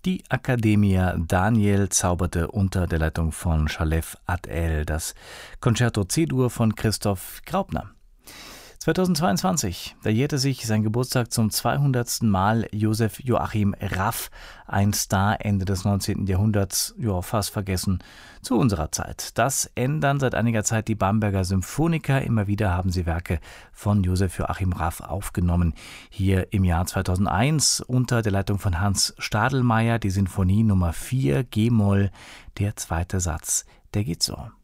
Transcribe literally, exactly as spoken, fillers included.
Die Accademia Daniel zauberte unter der Leitung von Shalev Ad-El das Concerto C-Dur von Christoph Graupner. zweitausendzweiundzwanzig, da jährte sich sein Geburtstag zum zweihundertsten Mal. Josef Joachim Raff, ein Star Ende des neunzehnten Jahrhunderts, ja, fast vergessen zu unserer Zeit. Das ändern seit einiger Zeit die Bamberger Symphoniker. Immer wieder haben sie Werke von Josef Joachim Raff aufgenommen. Hier im Jahr zweitausendeins unter der Leitung von Hans Stadelmeier die Sinfonie Nummer vier G-Moll, der zweite Satz, der geht so.